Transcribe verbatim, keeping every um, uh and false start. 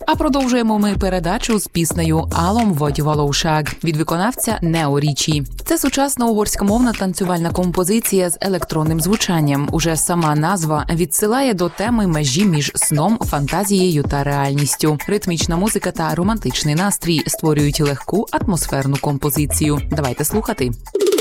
А продовжуємо ми передачу з піснею «Алом водь Валоушаг» від виконавця Нео Річі. Це сучасна угорськомовна танцювальна композиція з електронним звучанням. Уже сама назва відсилає до теми межі між сном, фантазією та реальністю. Ритмічна музика та романтичний настрій створюють легку атмосферну композицію. Давайте слухати.